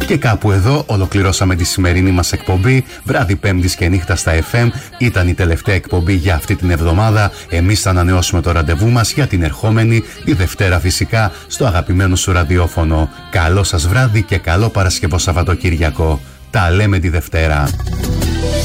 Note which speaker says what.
Speaker 1: Και κάπου εδώ ολοκληρώσαμε τη σημερινή μας εκπομπή. Βράδυ Πέμπτης και νύχτα στα FM. Ήταν η τελευταία εκπομπή για αυτή την εβδομάδα. Εμείς θα ανανεώσουμε το ραντεβού μας για την ερχόμενη, τη Δευτέρα φυσικά, στο αγαπημένο σου ραδιόφωνο. Καλό σας βράδυ και καλό Παρασκευό Σαββατοκύριακο. Τα λέμε τη Δευτέρα.